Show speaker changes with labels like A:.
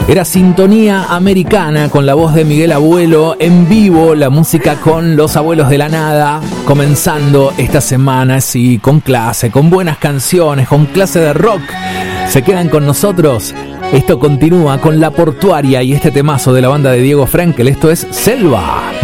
A: Era Sintonía Americana con la voz de Miguel Abuelo en vivo, la música con Los Abuelos de la Nada, comenzando esta semana, sí, con clase, con buenas canciones, con clase de rock. Se quedan con nosotros. Esto continúa con La Portuaria y este temazo de la banda de Diego Frenkel. Esto es Selva.